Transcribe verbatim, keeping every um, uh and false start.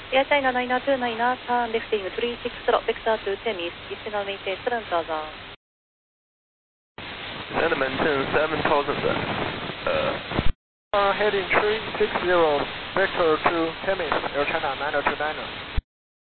Air China nine two nine, turn lifting three six zero, vector to Temis, Eastern maintain seven thousand. And maintain seven thousand. Uh, uh, heading three six zero, vector to Temis, Air China nine two nine.